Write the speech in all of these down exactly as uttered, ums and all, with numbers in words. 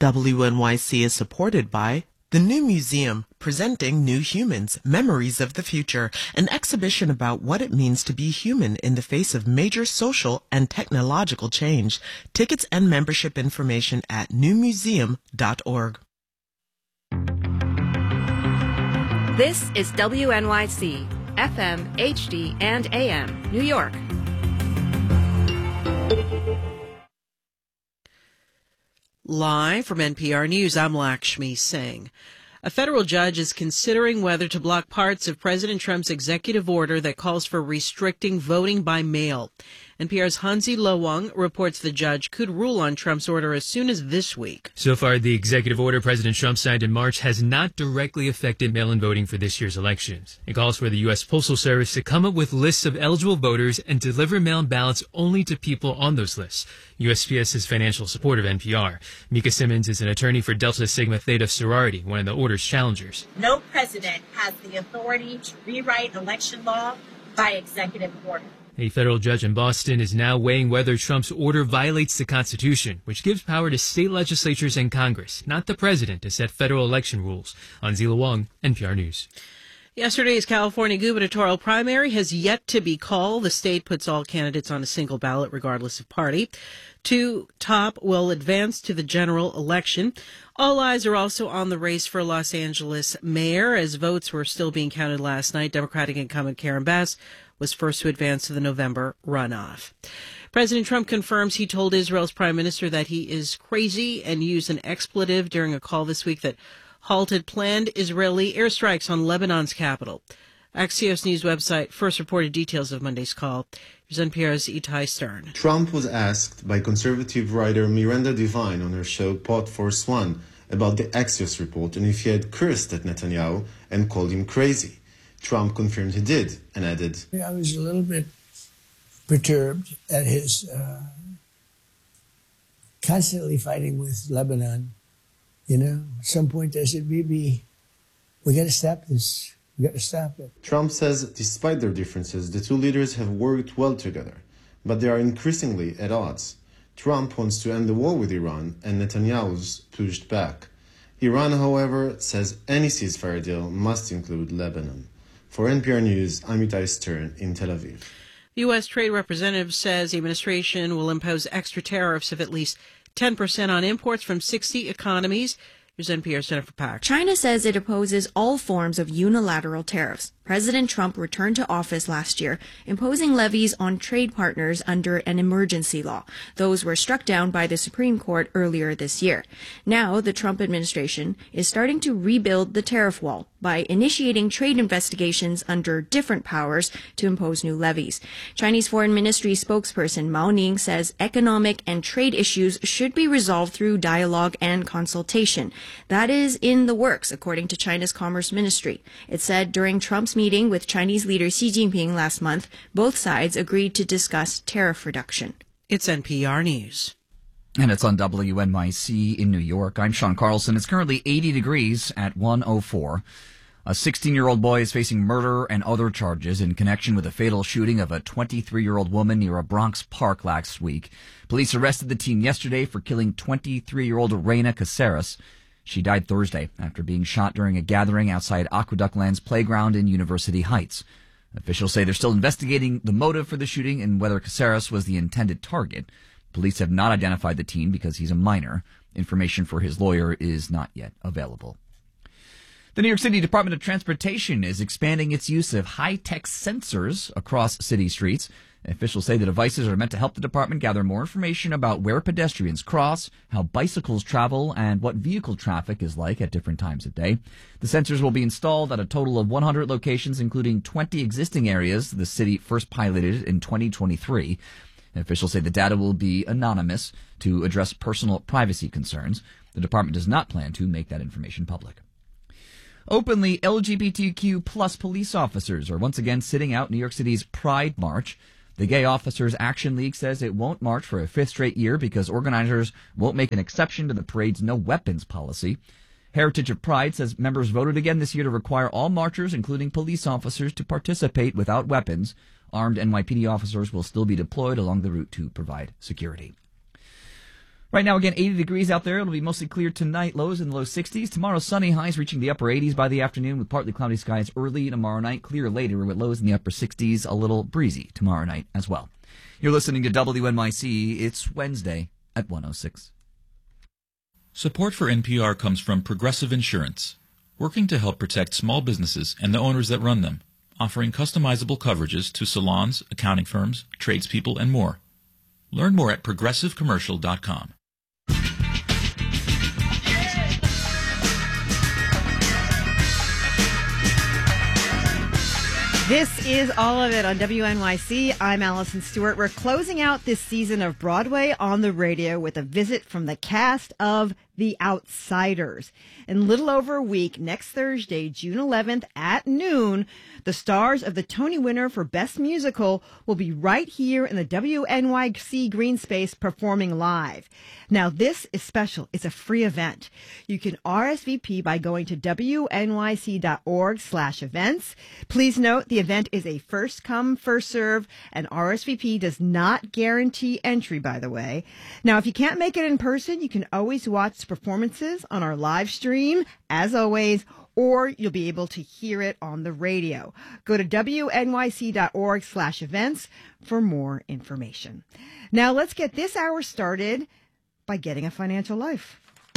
W N Y C is supported by the New Museum, presenting New Humans, Memories of the Future, an exhibition about what it means to be human in the face of major social and technological change. Tickets and membership information at new museum dot org. This is W N Y C, F M, H D, and A M, New York. Live from N P R News, I'm Lakshmi Singh. A federal judge is considering whether to block parts of President Trump's executive order that calls for restricting voting by mail. N P R's Hansi Lowang reports the judge could rule on Trump's order as soon as this week. So far, the executive order President Trump signed in March has not directly affected mail-in voting for this year's elections. It calls for the U S Postal Service to come up with lists of eligible voters and deliver mail-in ballots only to people on those lists. U S P S is financial support of N P R. Mika Simmons is an attorney for Delta Sigma Theta sorority, one of the order's challengers. No president has the authority to rewrite election law by executive order. A federal judge in Boston is now weighing whether Trump's order violates the Constitution, which gives power to state legislatures and Congress, not the president, to set federal election rules. Anzila Wong, N P R News. Yesterday's California gubernatorial primary has yet to be called. The state puts all candidates on a single ballot, regardless of party. Two top will advance to the general election. All eyes are also on the race for Los Angeles mayor, as votes were still being counted last night. Democratic incumbent Karen Bass was first to advance to the November runoff. President Trump confirms he told Israel's prime minister that he is crazy and used an expletive during a call this week that halted planned Israeli airstrikes on Lebanon's capital. Axios News website first reported details of Monday's call. Here's N P R's Itai Stern. Trump was asked by conservative writer Miranda Devine on her show Pod Force One about the Axios report and if he had cursed at Netanyahu and called him crazy. Trump confirmed he did and added, I was a little bit perturbed at his uh, constantly fighting with Lebanon. You know, at some point I said, maybe we got to stop this. We got to stop it. Trump says despite their differences, the two leaders have worked well together, but they are increasingly at odds. Trump wants to end the war with Iran, and Netanyahu's pushed back. Iran, however, says any ceasefire deal must include Lebanon. For N P R News, I'm Itai Stern in Tel Aviv. The U S Trade Representative says the administration will impose extra tariffs of at least ten percent on imports from sixty economies. Here's N P R's Jennifer Pack. China says it opposes all forms of unilateral tariffs. President Trump returned to office last year, imposing levies on trade partners under an emergency law. Those were struck down by the Supreme Court earlier this year. Now, the Trump administration is starting to rebuild the tariff wall by initiating trade investigations under different powers to impose new levies. Chinese Foreign Ministry spokesperson Mao Ning says economic and trade issues should be resolved through dialogue and consultation. That is in the works, according to China's Commerce Ministry. It said during Trump's meeting with Chinese leader Xi Jinping last month, both sides agreed to discuss tariff reduction. It's N P R News. And it's on W N Y C in New York. I'm Sean Carlson. It's currently eighty degrees at one oh four. A sixteen-year-old boy is facing murder and other charges in connection with a fatal shooting of a twenty-three-year-old woman near a Bronx park last week. Police arrested the teen yesterday for killing twenty-three-year-old Reina Caceres. She died Thursday after being shot during a gathering outside Aqueduct Land's playground in University Heights. Officials say they're still investigating the motive for the shooting and whether Caceres was the intended target. Police have not identified the teen because he's a minor. Information for his lawyer is not yet available. The New York City Department of Transportation is expanding its use of high-tech sensors across city streets. Officials say the devices are meant to help the department gather more information about where pedestrians cross, how bicycles travel, and what vehicle traffic is like at different times of day. The sensors will be installed at a total of one hundred locations, including twenty existing areas the city first piloted in twenty twenty-three. Officials say the data will be anonymous to address personal privacy concerns. The department does not plan to make that information public. Openly L G B T Q plus police officers are once again sitting out New York City's Pride March. The Gay Officers Action League says it won't march for a fifth straight year because organizers won't make an exception to the parade's no weapons policy. Heritage of Pride says members voted again this year to require all marchers, including police officers, to participate without weapons. Armed N Y P D officers will still be deployed along the route to provide security. Right now, again, eighty degrees out there. It'll be mostly clear tonight. Lows in the low sixties. Tomorrow, sunny, highs reaching the upper eighties by the afternoon with partly cloudy skies early tomorrow night. Clear later with lows in the upper sixties. A little breezy tomorrow night as well. You're listening to W N Y C. It's Wednesday at one oh six. Support for N P R comes from Progressive Insurance, working to help protect small businesses and the owners that run them, offering customizable coverages to salons, accounting firms, tradespeople, and more. Learn more at progressive commercial dot com. This is all of it on W N Y C. I'm Allison Stewart. We're closing out this season of Broadway on the Radio with a visit from the cast of The Outsiders. In little over a week, next Thursday, June eleventh at noon, the stars of the Tony winner for Best Musical will be right here in the W N Y C Green Space performing live. Now, this is special. It's a free event. You can R S V P by going to W N Y C dot org slash events. Please note the event is a first come, first serve, and R S V P does not guarantee entry, by the way. Now, if you can't make it in person, you can always watch performances on our live stream, as always, or you'll be able to hear it on the radio. Go to W N Y C dot org slash events for more information. Now, let's get this hour started by getting a financial life.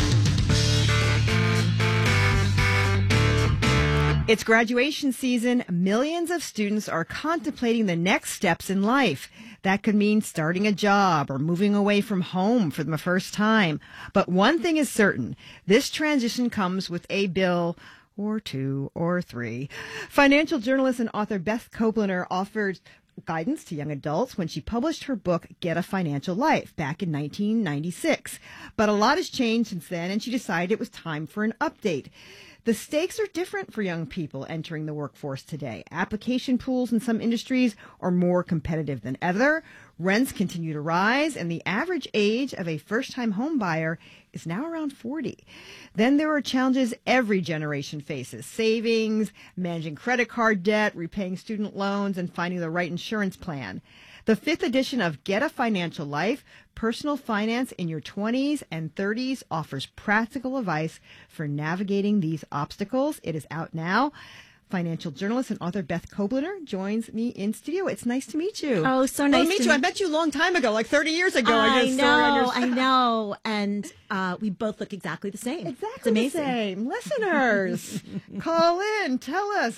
It's graduation season. Millions of students are contemplating the next steps in life. That could mean starting a job or moving away from home for the first time. But one thing is certain. This transition comes with a bill or two or three. Financial journalist and author Beth Kobliner offered guidance to young adults when she published her book, Get a Financial Life, back in nineteen ninety-six. But a lot has changed since then, and she decided it was time for an update. The stakes are different for young people entering the workforce today. Application pools in some industries are more competitive than other. Rents continue to rise, and the average age of a first-time home buyer is now around forty. Then there are challenges every generation faces: savings, managing credit card debt, repaying student loans, and finding the right insurance plan. The fifth edition of Get a Financial Life, Personal Finance in Your twenties and thirties, offers practical advice for navigating these obstacles. It is out now. Financial journalist and author Beth Kobliner joins me in studio. It's nice to meet you. Oh, so nice to meet to you. I met you a long time ago, like thirty years ago. I, I know, I know. And uh, we both look exactly the same. Exactly it's amazing. the same. Listeners, call in. Tell us.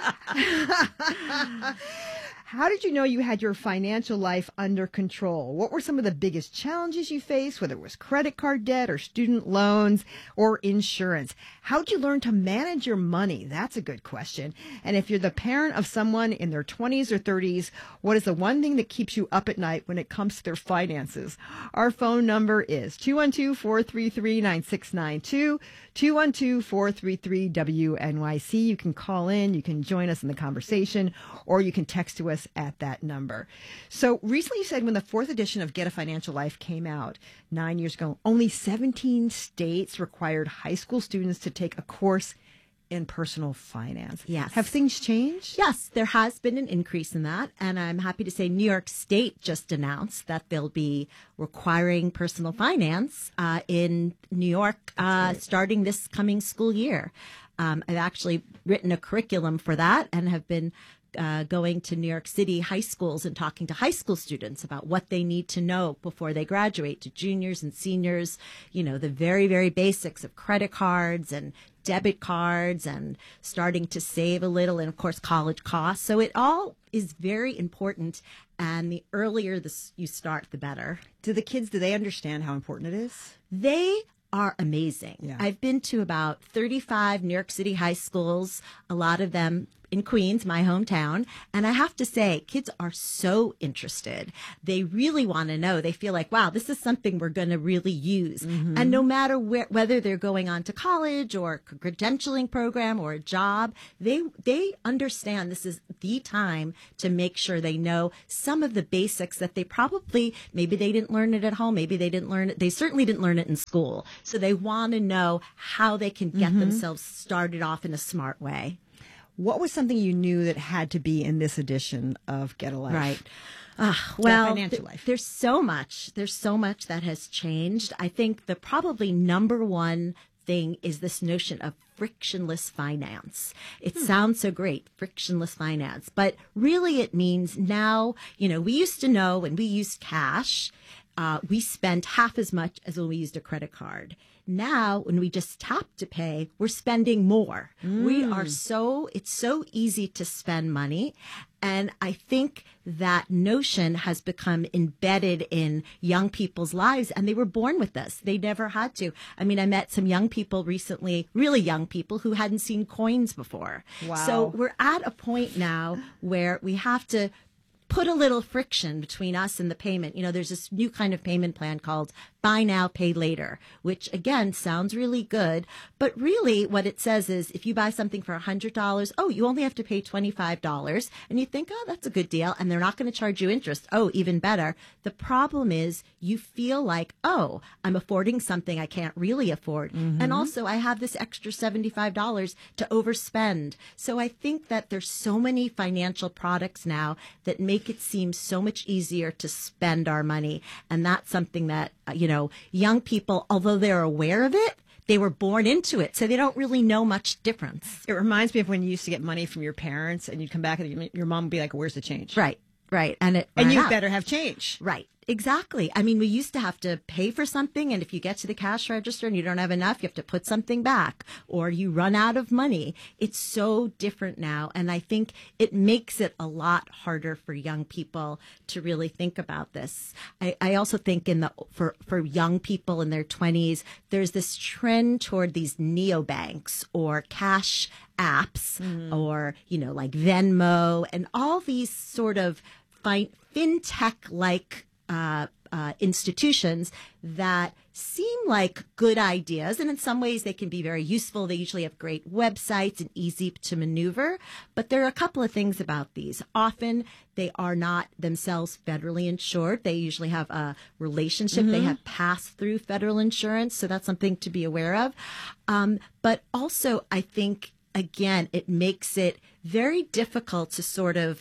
How did you know you had your financial life under control? What were some of the biggest challenges you faced, whether it was credit card debt or student loans or insurance? How did you learn to manage your money? That's a good question. And if you're the parent of someone in their twenties or thirties, what is the one thing that keeps you up at night when it comes to their finances? Our phone number is two one two, four three three, nine six nine two, two one two, four three three, W N Y C. You can call in, you can join us in the conversation, or you can text to us at that number. So recently you said when the fourth edition of Get a Financial Life came out nine years ago, only seventeen states required high school students to take a course in personal finance. Yes. Have things changed? Yes, there has been an increase in that. And I'm happy to say New York State just announced that they'll be requiring personal finance uh, in New York uh, right. starting this coming school year. Um, I've actually written a curriculum for that and have been Uh, going to New York City high schools and talking to high school students about what they need to know before they graduate, to juniors and seniors, you know, the very, very basics of credit cards and debit cards and starting to save a little, and of course college costs. So it all is very important, and the earlier this you start, the better. Do the kids, do they understand how important it is? They are amazing. Yeah. I've been to about thirty-five New York City high schools, a lot of them in Queens, my hometown. And I have to say, kids are so interested. They really want to know. They feel like, wow, this is something we're going to really use. Mm-hmm. And no matter where, whether they're going on to college or a credentialing program or a job, they, they understand this is the time to make sure they know some of the basics that they probably, maybe they didn't learn it at home. Maybe they didn't learn it. They certainly didn't learn it in school. So they want to know how they can get mm-hmm. themselves started off in a smart way. What was something you knew that had to be in this edition of Get a Life? Right. Uh, well, financial th- life? there's so much. There's so much that has changed. I think the probably number one thing is this notion of frictionless finance. It hmm. sounds so great, frictionless finance, but really it means now, you know, we used to know when we used cash, uh, we spent half as much as when we used a credit card. Now, when we just tap to pay, we're spending more. Mm. We are so, it's so easy to spend money. And I think that notion has become embedded in young people's lives, and they were born with this. They never had to. I mean, I met some young people recently, really young people who hadn't seen coins before. Wow. So we're at a point now where we have to put a little friction between us and the payment. You know, there's this new kind of payment plan called buy now, pay later, which again sounds really good. But really what it says is if you buy something for one hundred dollars, oh, you only have to pay twenty-five dollars. And you think, oh, that's a good deal. And they're not going to charge you interest. Oh, even better. The problem is you feel like, oh, I'm affording something I can't really afford. Mm-hmm. And also I have this extra seventy-five dollars to overspend. So I think that there's so many financial products now that make it seem so much easier to spend our money. And that's something that, you know, young people, although they're aware of it, they were born into it, so they don't really know much difference. It reminds me of when you used to get money from your parents and you'd come back and your mom would be like, where's the change? Right, right. And it and you out. better have change. Right. Exactly. I mean, we used to have to pay for something, and if you get to the cash register and you don't have enough, you have to put something back, or you run out of money. It's so different now, and I think it makes it a lot harder for young people to really think about this. I, I also think in the for for young people in their twenties, there's this trend toward these neobanks or cash apps, mm. or you know, like Venmo, and all these sort of fi- fintech-like Uh, uh, institutions that seem like good ideas. And in some ways, they can be very useful. They usually have great websites and easy to maneuver. But there are a couple of things about these. Often, they are not themselves federally insured. They usually have a relationship. Mm-hmm. They have pass-through federal insurance. So that's something to be aware of. Um, but also, I think, again, it makes it very difficult to sort of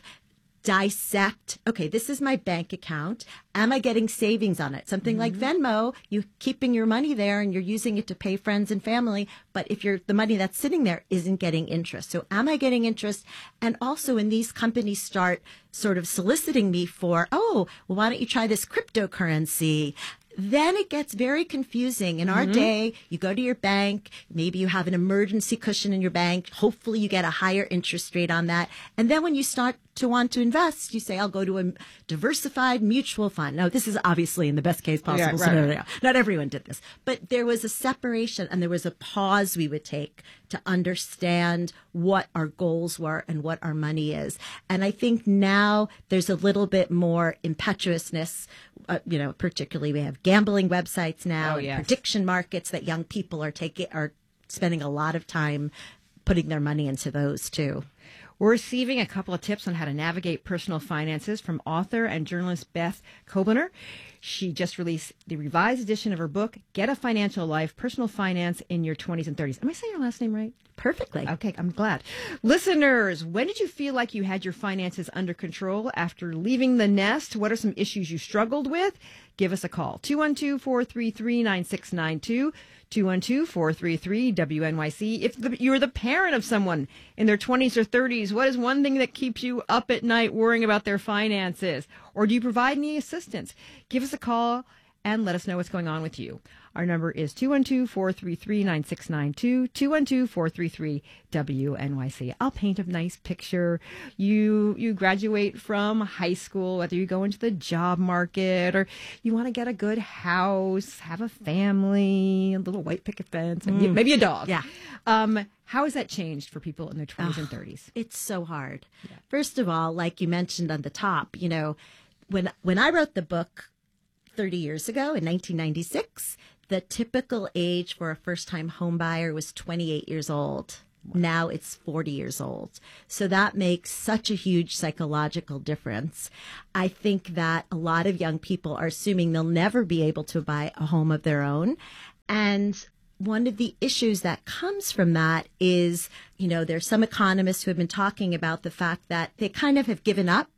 dissect, okay, this is my bank account. Am I getting savings on it? Something mm-hmm. like Venmo, you keeping your money there and you're using it to pay friends and family. But if you're the money that's sitting there isn't getting interest. So am I getting interest? And also when these companies start sort of soliciting me for, oh, well, why don't you try this cryptocurrency? Then it gets very confusing. In our mm-hmm. day, you go to your bank, maybe you have an emergency cushion in your bank. Hopefully you get a higher interest rate on that. And then when you start to want to invest, you say, I'll go to a diversified mutual fund. Now, this is obviously in the best case possible yeah, right. scenario. Not everyone did this. But there was a separation and there was a pause we would take to understand what our goals were and what our money is. And I think now there's a little bit more impetuousness. Uh, you know, particularly we have gambling websites now, oh, and yes. prediction markets that young people are taking are spending a lot of time putting their money into those too. We're receiving a couple of tips on how to navigate personal finances from author and journalist Beth Kobliner. She just released the revised edition of her book, Get a Financial Life, Personal Finance in Your twenties and thirties. Am I saying your last name right? Perfectly. Okay, I'm glad. Listeners, when did you feel like you had your finances under control after leaving the nest? What are some issues you struggled with? Give us a call, two one two, four three three, nine six nine two, two one two, four three three, W N Y C. If the, you're the parent of someone in their twenties or thirties, what is one thing that keeps you up at night worrying about their finances? Or do you provide any assistance? Give us a call and let us know what's going on with you. Our number is two one two, four three three, nine six nine two, two one two, four three three, W N Y C. I'll paint a nice picture. You you graduate from high school, whether you go into the job market or you want to get a good house, have a family, a little white picket fence, and Mm. maybe a dog. Yeah. Um, how has that changed for people in their twenties Oh, and thirties? It's so hard. Yeah. First of all, like you mentioned on the top, you know, when when I wrote the book thirty years ago in nineteen ninety-six, the typical age for a first-time home buyer was twenty-eight years old. Wow. Now it's forty years old. So that makes such a huge psychological difference. I think that a lot of young people are assuming they'll never be able to buy a home of their own. And one of the issues that comes from that is, you know, there's some economists who have been talking about the fact that they kind of have given up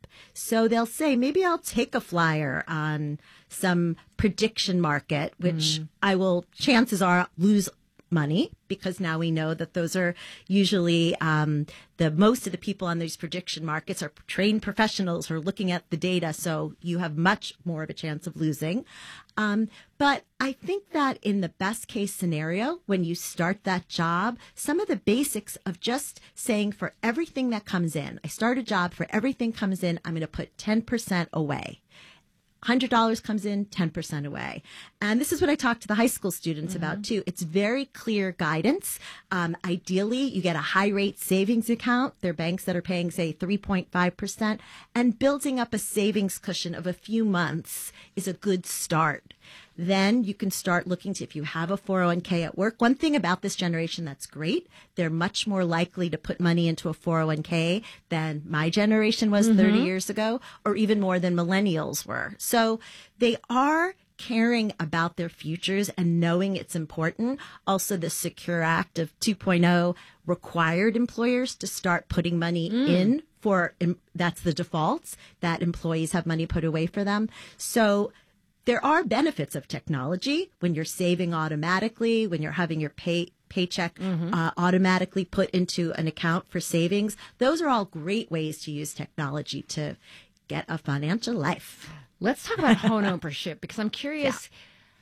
So they'll say, maybe I'll take a flyer on some prediction market, which mm. I will, chances are, lose money, because now we know that those are usually um, the most of the people on these prediction markets are trained professionals who are looking at the data. So you have much more of a chance of losing. Um, but I think that in the best case scenario, when you start that job, some of the basics of just saying for everything that comes in, I start a job, for everything comes in, I'm going to put ten percent away. one hundred dollars comes in, ten percent away. And this is what I talk to the high school students mm-hmm. about too. It's very clear guidance. Um, ideally, you get a high rate savings account. There are banks that are paying, say, three point five percent. And building up a savings cushion of a few months is a good start. Then you can start looking to, if you have a four oh one k at work. One thing about this generation that's great, they're much more likely to put money into a four oh one k than my generation was mm-hmm. thirty years ago, or even more than millennials were. So they are caring about their futures and knowing it's important. Also, the Secure Act of two point oh required employers to start putting money mm. in for, that's the defaults, that employees have money put away for them. So there are benefits of technology when you're saving automatically, when you're having your pay paycheck mm-hmm. uh, automatically put into an account for savings. Those are all great ways to use technology to get a financial life. Let's talk about home ownership, because I'm curious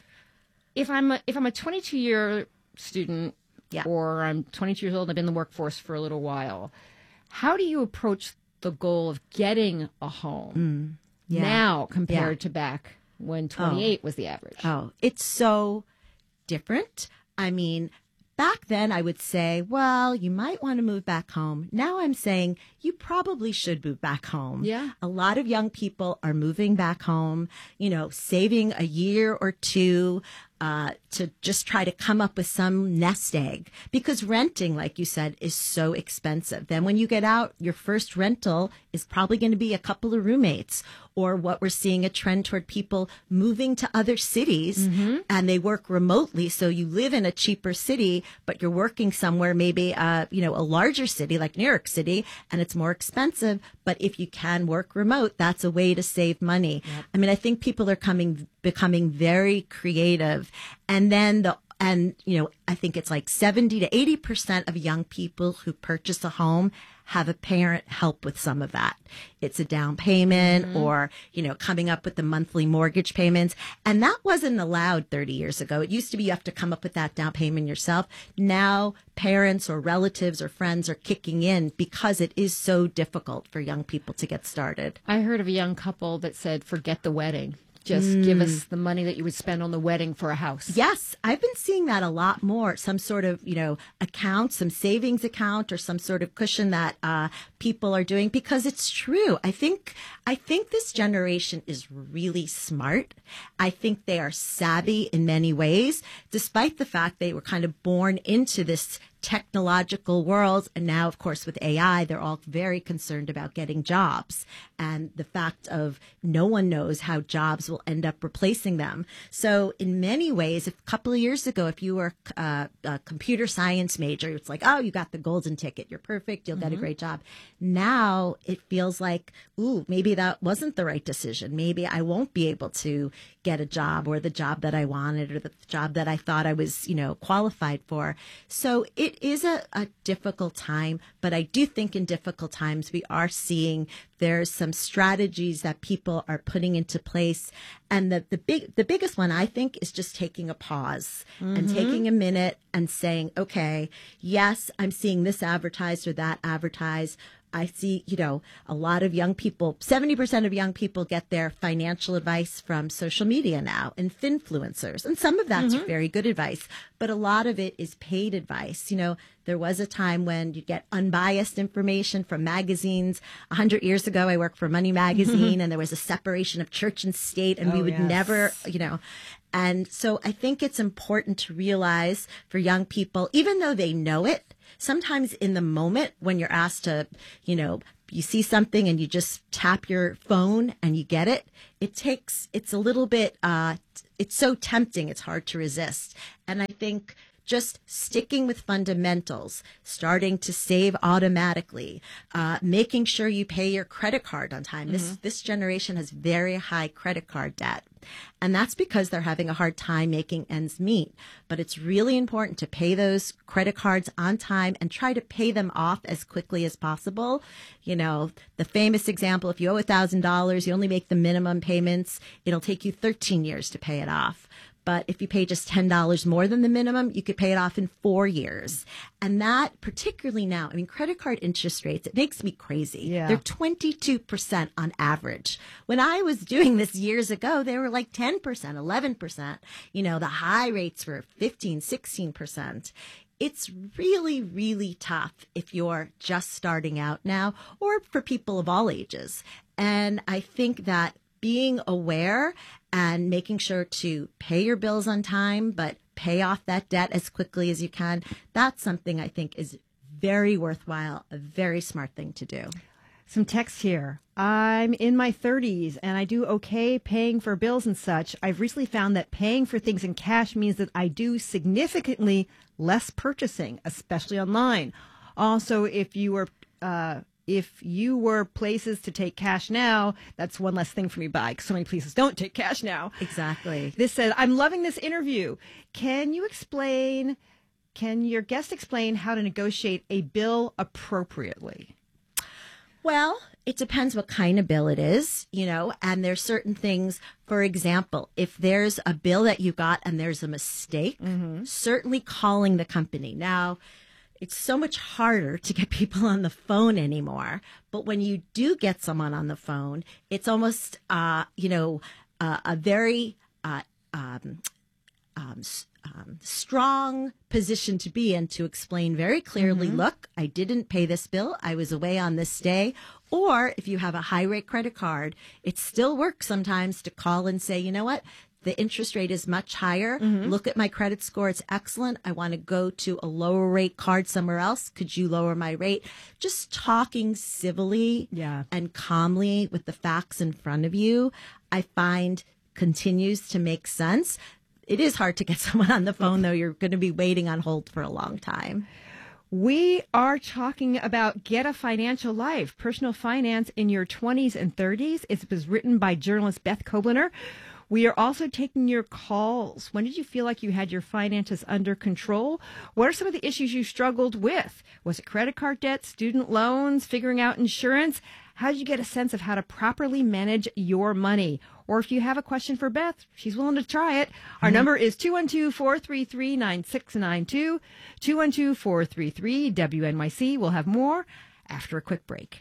yeah. if I'm a, if I'm a twenty-two year student yeah. or I'm twenty-two years old and I've been in the workforce for a little while, how do you approach the goal of getting a home mm. yeah. now compared yeah. to back when twenty-eight oh. was the average? Oh, it's so different. I mean, back then I would say, well, you might want to move back home. Now I'm saying you probably should move back home. Yeah. A lot of young people are moving back home, you know, saving a year or two uh, to just try to come up with some nest egg, because renting, like you said, is so expensive. Then when you get out, your first rental is probably going to be a couple of roommates, or what we're seeing a trend toward people moving to other cities mm-hmm. and they work remotely. So you live in a cheaper city, but you're working somewhere, maybe, uh, you know, a larger city like New York City, and it's more expensive. But if you can work remote, that's a way to save money. Yep. I mean, I think people are coming, becoming very creative. And then the And, you know, I think it's like seventy to eighty percent of young people who purchase a home have a parent help with some of that. It's a down payment mm-hmm. or, you know, coming up with the monthly mortgage payments. And that wasn't allowed thirty years ago. It used to be you have to come up with that down payment yourself. Now parents or relatives or friends are kicking in because it is so difficult for young people to get started. I heard of a young couple that said, forget the wedding. Just mm. give us the money that you would spend on the wedding for a house. Yes, I've been seeing that a lot more. Some sort of, you know, account, some savings account, or some sort of cushion that uh, people are doing, because it's true. I think I think this generation is really smart. I think they are savvy in many ways, despite the fact they were kind of born into this technological world. And now, of course, with A I, they're all very concerned about getting jobs, and the fact of no one knows how jobs will end up replacing them. So in many ways, a couple of years ago, if you were uh, a computer science major, it's like, oh, you got the golden ticket. You're perfect. You'll mm-hmm. get a great job. Now it feels like, ooh, maybe that wasn't the right decision. Maybe I won't be able to get a job, or the job that I wanted, or the job that I thought I was, you know, qualified for. So it is a, a difficult time, but I do think in difficult times we are seeing there's some strategies that people are putting into place. And the, the big the biggest one, I think, is just taking a pause mm-hmm. and taking a minute and saying, okay, yes, I'm seeing this advertised or that advertised. I see, you know, a lot of young people, seventy percent of young people get their financial advice from social media now and finfluencers. And some of that's mm-hmm. very good advice, but a lot of it is paid advice. You know, there was a time when you'd get unbiased information from magazines. A hundred years ago, I worked for Money Magazine and there was a separation of church and state, and oh, we would yes. never, you know, and so I think it's important to realize for young people, even though they know it, sometimes in the moment when you're asked to, you know, you see something and you just tap your phone and you get it, it takes, it's a little bit, uh, it's so tempting, it's hard to resist. And I think just sticking with fundamentals, starting to save automatically, uh, making sure you pay your credit card on time. Mm-hmm. This, this generation has very high credit card debt. And that's because they're having a hard time making ends meet. But it's really important to pay those credit cards on time and try to pay them off as quickly as possible. You know, the famous example, if you owe one thousand dollars, you only make the minimum payments, it'll take you thirteen years to pay it off. But if you pay just ten dollars more than the minimum, you could pay it off in four years. And that, particularly now, I mean, credit card interest rates, it makes me crazy. Yeah. They're twenty-two percent on average. When I was doing this years ago, they were like ten percent, eleven percent. You know, the high rates were fifteen, sixteen percent. It's really, really tough if you're just starting out now, or for people of all ages. And I think that being aware and making sure to pay your bills on time, but pay off that debt as quickly as you can, that's something I think is very worthwhile, a very smart thing to do. Some text here. I'm in my thirties and I do okay paying for bills and such. I've recently found that paying for things in cash means that I do significantly less purchasing, especially online. Also, if you were uh, if you were places to take cash now, that's one less thing for me to buy because so many places don't take cash now. Exactly. This said, I'm loving this interview. Can you explain, can your guest explain how to negotiate a bill appropriately? Well, it depends what kind of bill it is, you know, and there's certain things, for example, if there's a bill that you got and there's a mistake, mm-hmm. certainly calling the company. Now, it's so much harder to get people on the phone anymore. But when you do get someone on the phone, it's almost, uh, you know, uh, a very uh, um, um, um, strong position to be in to explain very clearly, mm-hmm. look, I didn't pay this bill. I was away on this day. Or if you have a high rate credit card, it still works sometimes to call and say, you know what? The interest rate is much higher. Mm-hmm. Look at my credit score. It's excellent. I want to go to a lower rate card somewhere else. Could you lower my rate? Just talking civilly yeah. and calmly with the facts in front of you, I find continues to make sense. It is hard to get someone on the phone, though. You're going to be waiting on hold for a long time. We are talking about Get a Financial Life, Personal Finance in Your twenties and thirties. It was written by journalist Beth Koblener. We are also taking your calls. When did you feel like you had your finances under control? What are some of the issues you struggled with? Was it credit card debt, student loans, figuring out insurance? How did you get a sense of how to properly manage your money? Or if you have a question for Beth, she's willing to try it. Our mm-hmm. number is two one two, four three three, nine six nine two, two one two, four three three, W N Y C. We'll have more after a quick break.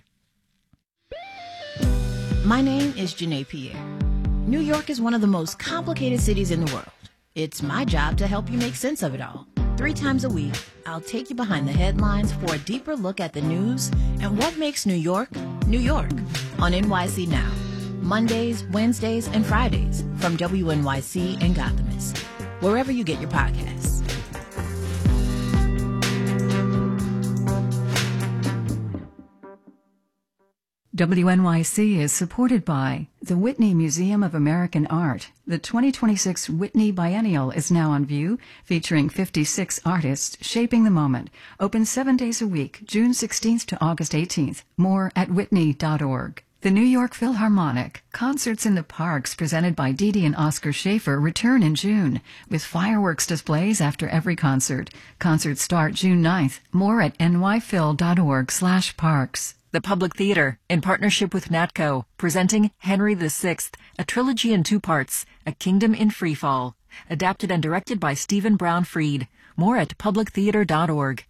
My name is Janae Pierre. New York is one of the most complicated cities in the world. It's my job to help you make sense of it all. Three times a week, I'll take you behind the headlines for a deeper look at the news and what makes New York, New York, on N Y C Now. Mondays, Wednesdays, and Fridays from W N Y C and Gothamist, wherever you get your podcasts. W N Y C is supported by the Whitney Museum of American Art. The twenty twenty-six Whitney Biennial is now on view, featuring fifty-six artists shaping the moment. Open seven days a week, June sixteenth to August eighteenth. More at whitney dot org. The New York Philharmonic, Concerts in the Parks presented by Dee Dee and Oscar Schaefer return in June, with fireworks displays after every concert. Concerts start June ninth. More at n y phil dot org slash parks. The Public Theater, in partnership with NATCO, presenting Henry the Sixth, a trilogy in two parts, A Kingdom in Freefall, adapted and directed by Stephen Brown Freed. More at public theater dot org.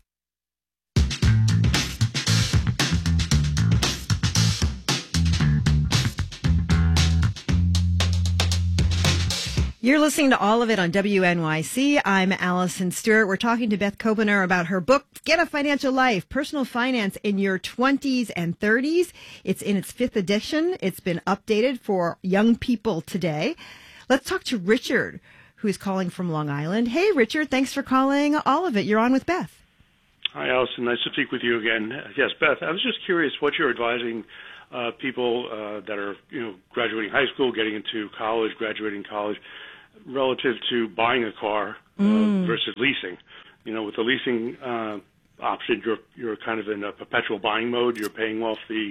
You're listening to all of it on W N Y C. I'm Allison Stewart. We're talking to Beth Koblener about her book, Get a Financial Life, Personal Finance in Your twenties and thirties. It's in its fifth edition. It's been updated for young people today. Let's talk to Richard, who's calling from Long Island. Hey, Richard, thanks for calling all of it. You're on with Beth. Hi, Allison. Nice to speak with you again. Yes, Beth, I was just curious what you're advising uh, people uh, that are, you know, graduating high school, getting into college, graduating college, relative to buying a car uh, Mm. versus leasing. You know, with the leasing uh, option, you're you're kind of in a perpetual buying mode. You're paying off the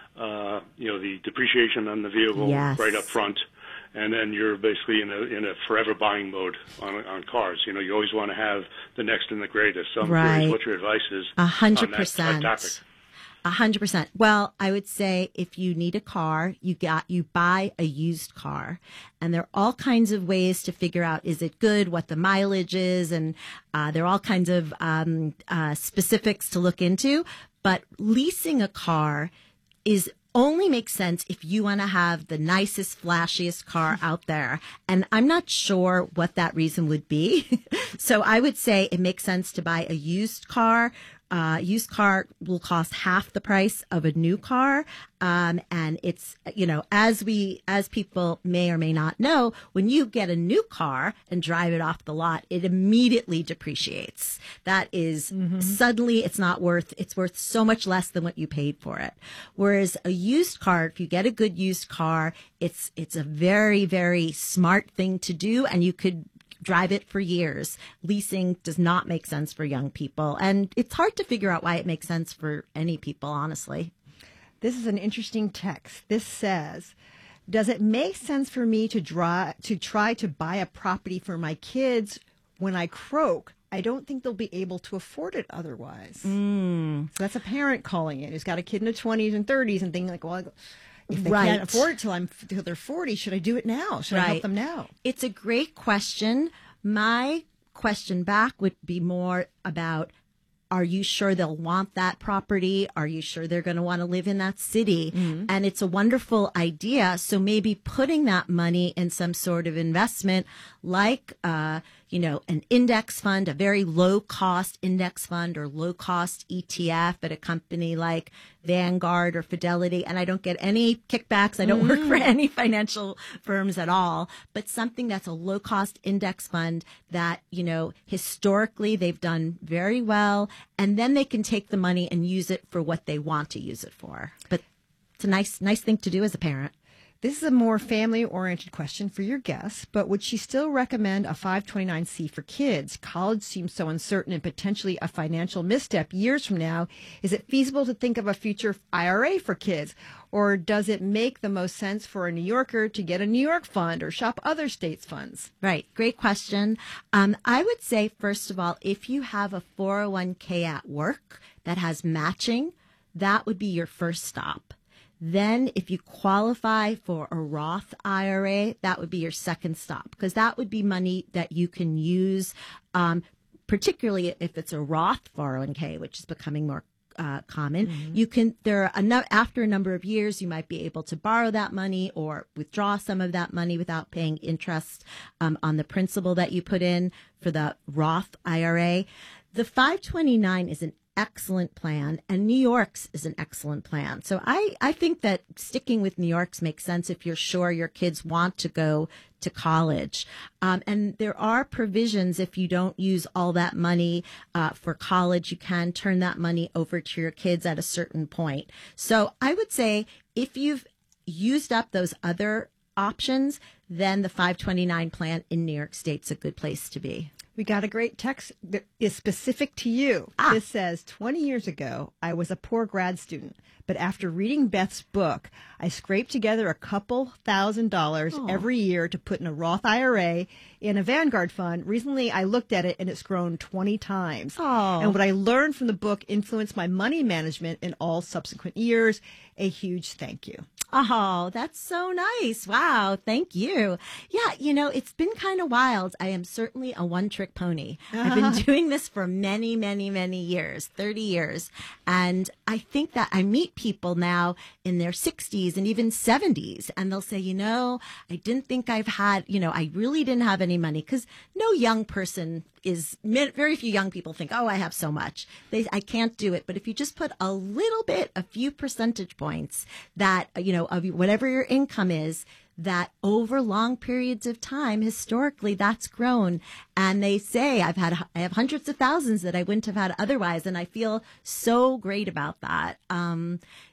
uh, you know the depreciation on the vehicle Yes. right up front, and then you're basically in a in a forever buying mode on on cars. You know, you always want to have the next and the greatest. So I'm Right. curious what your advice is A hundred on that percent. topic. A hundred percent. Well, I would say if you need a car, you got you buy a used car, and there are all kinds of ways to figure out is it good, what the mileage is, and uh, there are all kinds of um, uh, specifics to look into. But leasing a car is only makes sense if you want to have the nicest, flashiest car out there. And I'm not sure what that reason would be. So I would say it makes sense to buy a used car. Uh, used car will cost half the price of a new car. Um, and it's, you know, as we, as people may or may not know, when you get a new car and drive it off the lot, it immediately depreciates. That is suddenly it's not worth, it's worth so much less than what you paid for it. Whereas a used car, if you get a good used car, it's, it's a very, very smart thing to do. And you could drive it for years. Leasing does not make sense for young people. And it's hard to figure out why it makes sense for any people, honestly. This is an interesting text. This says, does it make sense for me to, dry, to try to buy a property for my kids when I croak? I don't think they'll be able to afford it otherwise. Mm. So that's a parent calling it who's got a kid in the twenties and thirties and thinking like, well, if they Right. can't afford it till I'm till they're forty, should I do it now? Should I help them now? It's a great question. My question back would be more about, are you sure they'll want that property? Are you sure they're going to want to live in that city? Mm-hmm. And it's a wonderful idea. So maybe putting that money in some sort of investment like, uh, you know, an index fund, a very low cost index fund or low cost E T F at a company like Vanguard or Fidelity. And I don't get any kickbacks. I don't work for any financial firms at all, but something that's a low cost index fund that, you know, historically they've done very well. And then they can take the money and use it for what they want to use it for. But it's a nice, nice thing to do as a parent. This is a more family-oriented question for your guests, but would she still recommend a five twenty-nine C for kids? College seems so uncertain and potentially a financial misstep years from now. Is it feasible to think of a future I R A for kids? Or does it make the most sense for a New Yorker to get a New York fund or shop other states' funds? Right. Great question. Um, I would say, first of all, if you have a four oh one k at work that has matching, that would be your first stop. Then if you qualify for a Roth I R A, that would be your second stop, because that would be money that you can use, um, particularly if it's a Roth four oh one k, which is becoming more uh, common. Mm-hmm. You can, there are a no, after a number of years, you might be able to borrow that money or withdraw some of that money without paying interest um, on the principal that you put in for the Roth I R A. The five twenty-nine is an excellent plan, and New York's is an excellent plan. So I, I think that sticking with New York's makes sense if you're sure your kids want to go to college. Um, and there are provisions if you don't use all that money uh, for college, you can turn that money over to your kids at a certain point. So I would say if you've used up those other options, then the five twenty-nine plan in New York State's a good place to be. We got a great text that is specific to you. Ah. This says, twenty years ago, I was a poor grad student, but after reading Beth's book, I scraped together a couple thousand dollars Aw. every year to put in a Roth I R A in a Vanguard fund. Recently, I looked at it and it's grown twenty times. Aw. And what I learned from the book influenced my money management in all subsequent years. A huge thank you. Oh, that's so nice. Wow. Thank you. Yeah. You know, it's been kind of wild. I am certainly a one trick pony. I've been doing this for many, many, many years, thirty years. And I think that I meet people now in their sixties and even seventies, and they'll say, you know, I didn't think I've had, you know, I really didn't have any money, because no young person is, very few young people think, oh, I have so much. They, I can't do it. But if you just put a little bit, a few percentage points that, you know, of whatever your income is, that over long periods of time, historically, that's grown. And they say, I've had, I have hundreds of thousands that I wouldn't have had otherwise. And I feel so great about that. Um,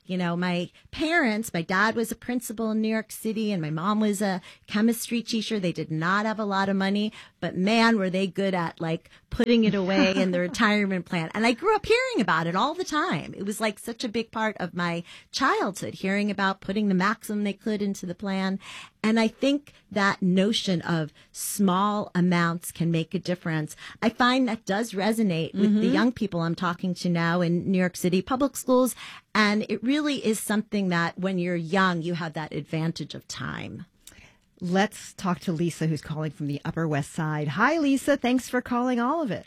You know, my parents, my dad was a principal in New York City and my mom was a chemistry teacher. They did not have a lot of money, but man, were they good at like putting it away in the retirement plan. And I grew up hearing about it all the time. It was like such a big part of my childhood, hearing about putting the maximum they could into the plan. And I think that notion of small amounts can make a difference. I find that does resonate with Mm-hmm. the young people I'm talking to now in New York City public schools. And it really is something that when you're young, you have that advantage of time. Let's talk to Lisa, who's calling from the Upper West Side. Hi, Lisa. Thanks for calling all of it.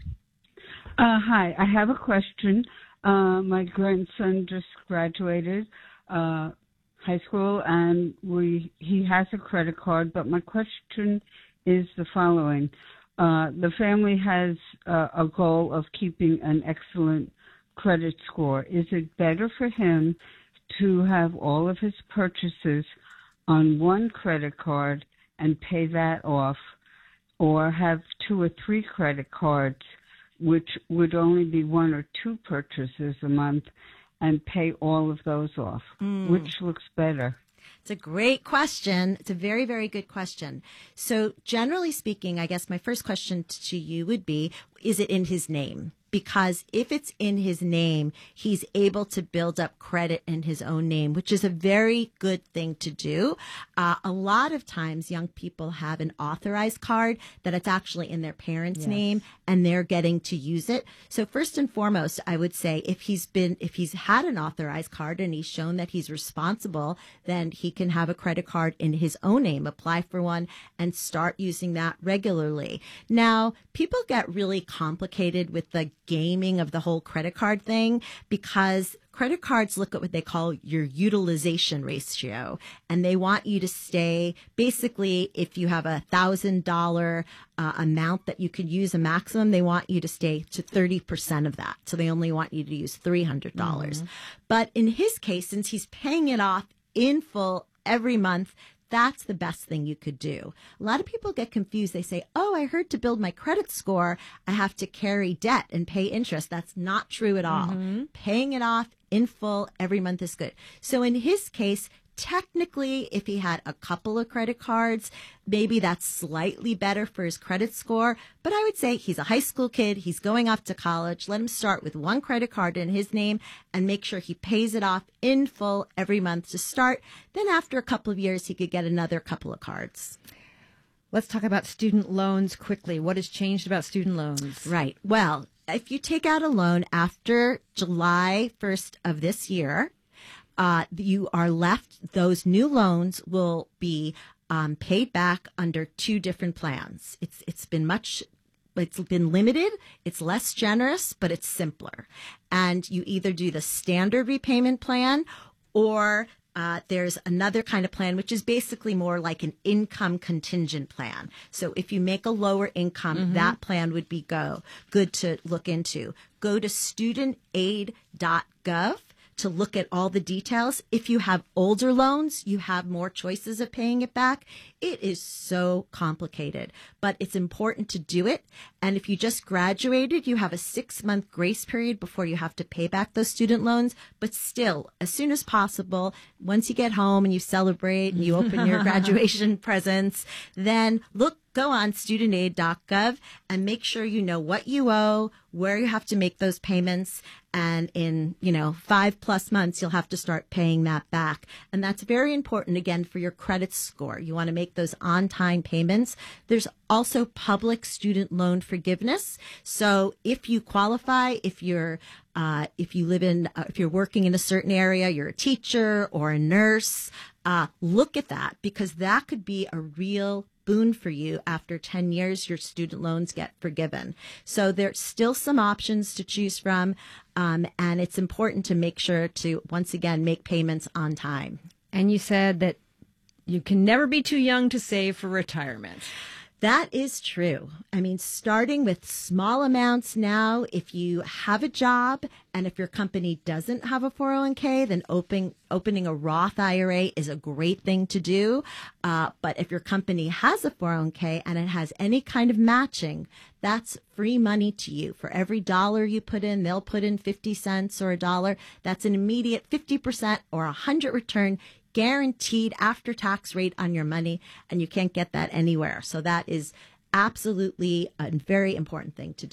Uh, hi, I have a question. Uh, my grandson just graduated uh, high school, and we he has a credit card. But my question is the following: uh, the family has uh, a goal of keeping an excellent credit score. Is it better for him to have all of his purchases on one credit card and pay that off, or have two or three credit cards, which would only be one or two purchases a month, and pay all of those off? Mm. Which looks better? It's a great question. It's a very, very good question. So generally speaking, I guess my first question to you would be, is it in his name? Because if it's in his name, he's able to build up credit in his own name, which is a very good thing to do. Uh, a lot of times young people have an authorized card that it's actually in their parents' Yes. name and they're getting to use it. So first and foremost, I would say if he's been, if he's had an authorized card and he's shown that he's responsible, then he can have a credit card in his own name, apply for one and start using that regularly. Now, people get really complicated with the gaming of the whole credit card thing because credit cards look at what they call your utilization ratio, and they want you to stay basically, if you have a thousand dollar uh, amount that you could use a maximum, they want you to stay to thirty percent of that. So they only want you to use three hundred dollars. Mhm. But in his case, since he's paying it off in full every month, that's the best thing you could do. A lot of people get confused. They say, oh, I heard to build my credit score, I have to carry debt and pay interest. That's not true at all. Mm-hmm. Paying it off in full every month is good. So in his case, technically, if he had a couple of credit cards, maybe that's slightly better for his credit score. But I would say he's a high school kid. He's going off to college. Let him start with one credit card in his name and make sure he pays it off in full every month to start. Then after a couple of years, he could get another couple of cards. Let's talk about student loans quickly. What has changed about student loans? Right. Well, if you take out a loan after July first of this year, uh, you are left, those new loans will be um, paid back under two different plans. It's It's been much, it's been limited, it's less generous, but it's simpler. And you either do the standard repayment plan or Uh, there's another kind of plan, which is basically more like an income contingent plan. So if you make a lower income, Mhm. that plan would be go good to look into. Go to student aid dot gov to look at all the details. If you have older loans, you have more choices of paying it back. It is so complicated, but it's important to do it. And if you just graduated, you have a six month grace period before you have to pay back those student loans. But still, as soon as possible, once you get home and you celebrate and you open your graduation presents, then look, go on student aid dot gov and make sure you know what you owe, where you have to make those payments. And in, you know, five plus months, you'll have to start paying that back. And that's very important, again, for your credit score. You want to make those on-time payments. There's also public student loan forgiveness. So if you qualify, if you're, uh, if you live in, uh, if you're working in a certain area, you're a teacher or a nurse, uh, look at that because that could be a real boon for you. After ten years, your student loans get forgiven. So there's still some options to choose from. Um, and it's important to make sure to, once again, make payments on time. And you said that you can never be too young to save for retirement. That is true. I mean, starting with small amounts now, if you have a job and if your company doesn't have a four oh one k, then open, opening a Roth I R A is a great thing to do. Uh, but if your company has a four oh one k and it has any kind of matching, that's free money to you. For every dollar you put in, they'll put in fifty cents or a dollar. That's an immediate fifty percent or a hundred return, guaranteed after tax rate on your money, and you can't get that anywhere. So that is absolutely a very important thing to do.